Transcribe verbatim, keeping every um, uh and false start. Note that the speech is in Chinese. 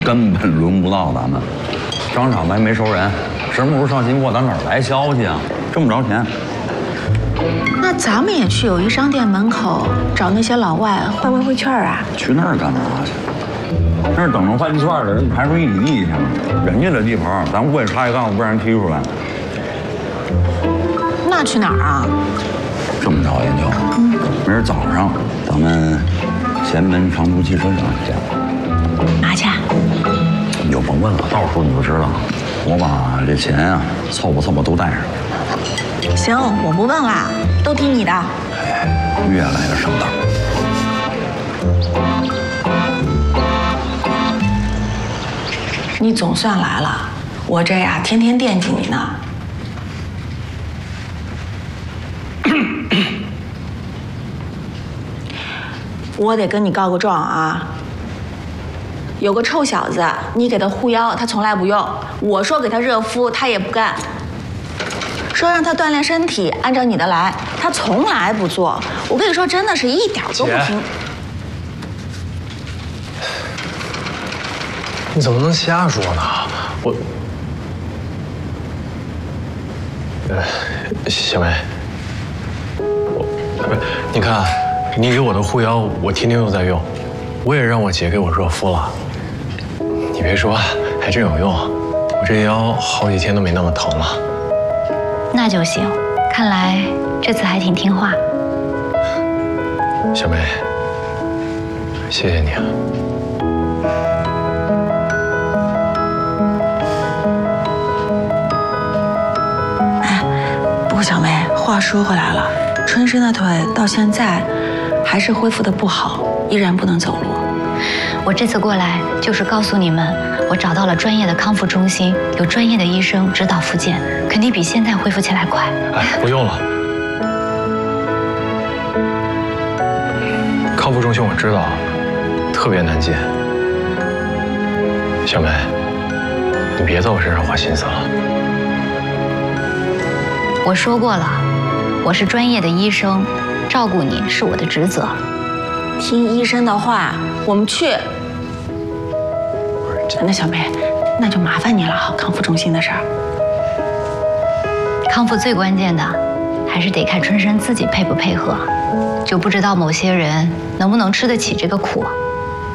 根本轮不到咱们。商场还没收人，什么时候上新货，咱哪儿来消息啊？挣不着钱。 那咱们也去友谊商店门口找那些老外换优惠券啊？ 去那儿干嘛去？那儿等着换券的人排出一里地去了，人家的地盘，咱不会插一杠子不让人踢出来。 那去哪儿啊？ 这么着，研究，嗯，明儿早上咱们前门长途汽车厂见。 嘛去？ 你就甭问了，到时候你就知道了。我把这钱啊凑吧凑吧都带上。 行，我不问了，都听你的。 哎，越来越上当。 你总算来了，我这呀天天惦记你呢。我得跟你告个状啊！有个臭小子，你给他护腰，他从来不用；我说给他热敷，他也不干；说让他锻炼身体，按照你的来，他从来不做。我跟你说，真的是一点都不听。 你怎么能瞎说呢？我，呃，小梅，我，不是，你看，你给我的护腰，我天天都在用，我也让我姐给我热敷了。你别说，还真有用，我这腰好几天都没那么疼了。 那就行，看来这次还挺听话。 小梅，谢谢你啊。 小梅，话说回来了，春生的腿到现在还是恢复的不好，依然不能走路。 我这次过来就是告诉你们，我找到了专业的康复中心，有专业的医生指导复健，肯定比现在恢复起来快。 哎，不用了，康复中心我知道，特别难进。小梅，你别在我身上花心思了。 我说过了，我是专业的医生，照顾你是我的职责。 听医生的话，我们去。那小梅，那就麻烦你了，康复中心的事儿。 康复最关键的，还是得看春生自己配不配合，就不知道某些人能不能吃得起这个苦。